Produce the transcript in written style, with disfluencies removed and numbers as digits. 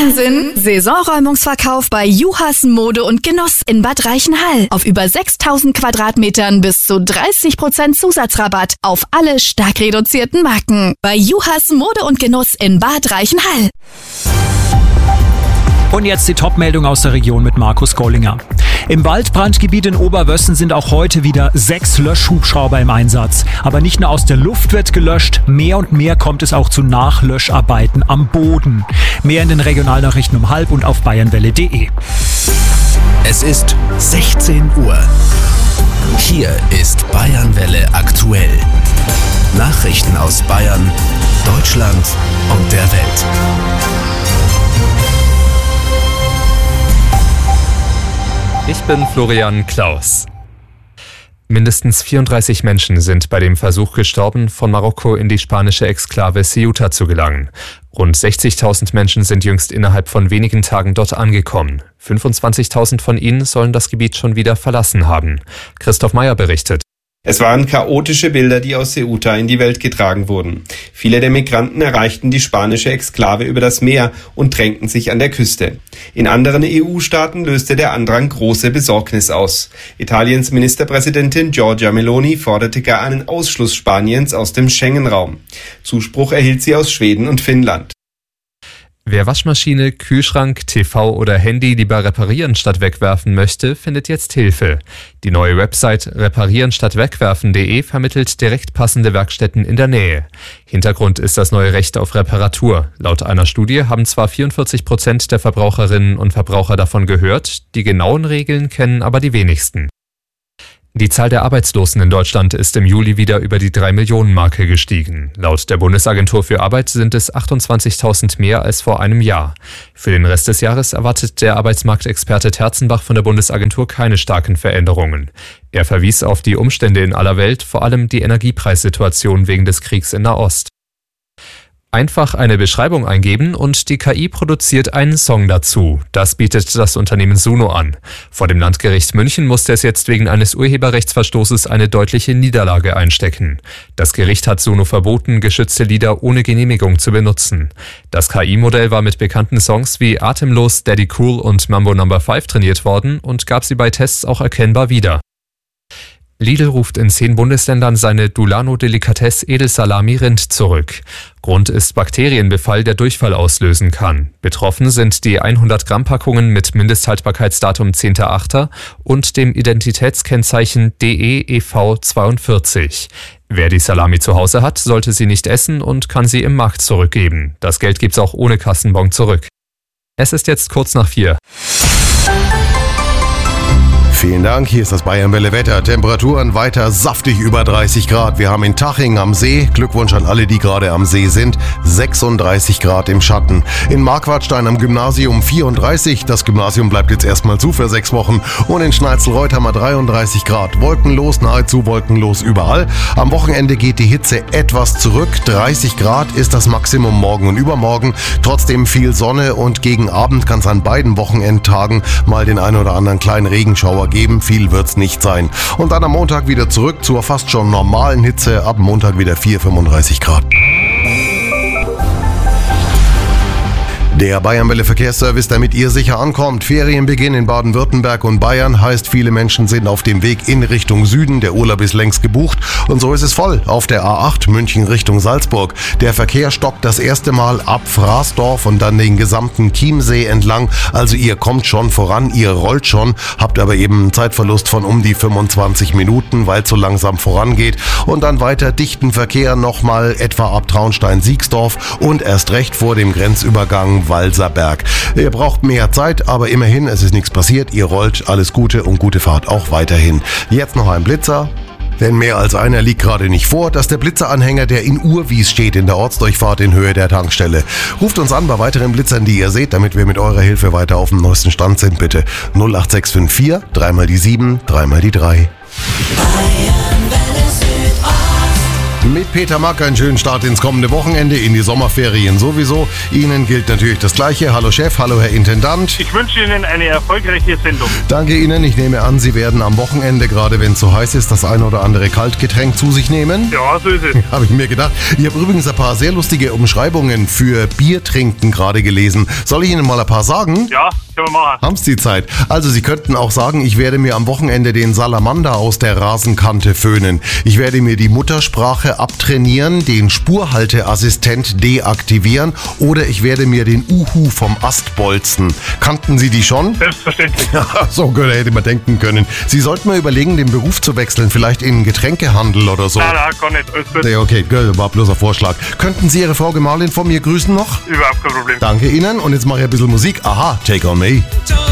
Wahnsinn! Saisonräumungsverkauf bei Juhas Mode und Genuss in Bad Reichenhall. Auf über 6000 Quadratmetern bis zu 30% Zusatzrabatt auf alle stark reduzierten Marken. Bei Juhas Mode und Genuss in Bad Reichenhall. Und jetzt die Top-Meldung aus der Region mit Markus Gollinger. Im Waldbrandgebiet in Oberwössen sind auch heute wieder 6 Löschhubschrauber im Einsatz. Aber nicht nur aus der Luft wird gelöscht, mehr und mehr kommt es auch zu Nachlöscharbeiten am Boden. Mehr in den Regionalnachrichten um 12:30 und auf bayernwelle.de. Es ist 16 Uhr. Hier ist Bayernwelle aktuell. Nachrichten aus Bayern, Deutschland und der Welt. Ich bin Florian Klaus. Mindestens 34 Menschen sind bei dem Versuch gestorben, von Marokko in die spanische Exklave Ceuta zu gelangen. Rund 60.000 Menschen sind jüngst innerhalb von wenigen Tagen dort angekommen. 25.000 von ihnen sollen das Gebiet schon wieder verlassen haben. Christoph Meyer berichtet. Es waren chaotische Bilder, die aus Ceuta in die Welt getragen wurden. Viele der Migranten erreichten die spanische Exklave über das Meer und drängten sich an der Küste. In anderen EU-Staaten löste der Andrang große Besorgnis aus. Italiens Ministerpräsidentin Giorgia Meloni forderte gar einen Ausschluss Spaniens aus dem Schengen-Raum. Zuspruch erhielt sie aus Schweden und Finnland. Wer Waschmaschine, Kühlschrank, TV oder Handy lieber reparieren statt wegwerfen möchte, findet jetzt Hilfe. Die neue Website reparierenstattwegwerfen.de vermittelt direkt passende Werkstätten in der Nähe. Hintergrund ist das neue Recht auf Reparatur. Laut einer Studie haben zwar 44% der Verbraucherinnen und Verbraucher davon gehört, die genauen Regeln kennen aber die wenigsten. Die Zahl der Arbeitslosen in Deutschland ist im Juli wieder über die 3-Millionen-Marke gestiegen. Laut der Bundesagentur für Arbeit sind es 28.000 mehr als vor einem Jahr. Für den Rest des Jahres erwartet der Arbeitsmarktexperte Terzenbach von der Bundesagentur keine starken Veränderungen. Er verwies auf die Umstände in aller Welt, vor allem die Energiepreissituation wegen des Kriegs in Nahost. Einfach eine Beschreibung eingeben und die KI produziert einen Song dazu. Das bietet das Unternehmen Suno an. Vor dem Landgericht München musste es jetzt wegen eines Urheberrechtsverstoßes eine deutliche Niederlage einstecken. Das Gericht hat Suno verboten, geschützte Lieder ohne Genehmigung zu benutzen. Das KI-Modell war mit bekannten Songs wie Atemlos, Daddy Cool und Mambo No. 5 trainiert worden und gab sie bei Tests auch erkennbar wieder. Lidl ruft in 10 Bundesländern seine Dulano Delicatesse Edelsalami Rind zurück. Grund ist Bakterienbefall, der Durchfall auslösen kann. Betroffen sind die 100-Gramm-Packungen mit Mindesthaltbarkeitsdatum 10.8. und dem Identitätskennzeichen DEEV42. Wer die Salami zu Hause hat, sollte sie nicht essen und kann sie im Markt zurückgeben. Das Geld gibt's auch ohne Kassenbon zurück. Es ist jetzt kurz nach 4. Vielen Dank, hier ist das Bayernwelle Wetter. Temperaturen weiter saftig über 30 Grad. Wir haben in Taching am See, Glückwunsch an alle, die gerade am See sind, 36 Grad im Schatten. In Marquardstein am Gymnasium 34, das Gymnasium bleibt jetzt erstmal zu für 6 Wochen. Und in Schneizelreuth haben wir 33 Grad. Wolkenlos, nahezu wolkenlos überall. Am Wochenende geht die Hitze etwas zurück. 30 Grad ist das Maximum morgen und übermorgen. Trotzdem viel Sonne und gegen Abend kann es an beiden Wochenendtagen mal den ein oder anderen kleinen Regenschauer geben. Viel wird's nicht sein. Und dann am Montag wieder zurück zur fast schon normalen Hitze. Ab Montag wieder 35 Grad. Der Bayernwelle Verkehrsservice, damit ihr sicher ankommt. Ferienbeginn in Baden-Württemberg und Bayern heißt, viele Menschen sind auf dem Weg in Richtung Süden. Der Urlaub ist längst gebucht und so ist es voll auf der A8 München Richtung Salzburg. Der Verkehr stockt das erste Mal ab Fraßdorf und dann den gesamten Chiemsee entlang. Also ihr kommt schon voran, ihr rollt schon, habt aber eben einen Zeitverlust von um die 25 Minuten, weil es so langsam vorangeht. Und dann weiter dichten Verkehr nochmal etwa ab Traunstein-Siegsdorf und erst recht vor dem Grenzübergang Walserberg. Ihr braucht mehr Zeit, aber immerhin, es ist nichts passiert. Ihr rollt, alles Gute und gute Fahrt auch weiterhin. Jetzt noch ein Blitzer. Denn mehr als einer liegt gerade nicht vor, dass der Blitzeranhänger, der in Urwies steht, in der Ortsdurchfahrt in Höhe der Tankstelle. Ruft uns an bei weiteren Blitzern, die ihr seht, damit wir mit eurer Hilfe weiter auf dem neuesten Stand sind, bitte. 08654, 3 mal die 7, 3 mal die 3. Mit Peter Mack einen schönen Start ins kommende Wochenende, in die Sommerferien sowieso. Ihnen gilt natürlich das Gleiche. Hallo Chef, hallo Herr Intendant. Ich wünsche Ihnen eine erfolgreiche Sendung. Danke Ihnen. Ich nehme an, Sie werden am Wochenende, gerade wenn es so heiß ist, das ein oder andere Kaltgetränk zu sich nehmen. Ja, so ist es. Habe ich mir gedacht. Ich habe übrigens ein paar sehr lustige Umschreibungen für Bier trinken gerade gelesen. Soll ich Ihnen mal ein paar sagen? Ja, können wir machen. Haben Sie Zeit? Also Sie könnten auch sagen, ich werde mir am Wochenende den Salamander aus der Rasenkante föhnen. Ich werde mir die Muttersprache abtrainieren, den Spurhalteassistent deaktivieren oder ich werde mir den Uhu vom Ast bolzen. Kannten Sie die schon? Selbstverständlich. Ja, so hätte man denken können. Sie sollten mal überlegen, den Beruf zu wechseln, vielleicht in Getränkehandel oder so. Nein, gar nicht. Alles gut. Ja, okay, war bloß ein Vorschlag. Könnten Sie Ihre Frau Gemahlin von mir grüßen noch? Überhaupt kein Problem. Danke Ihnen und jetzt mache ich ein bisschen Musik. Aha, Take On Me.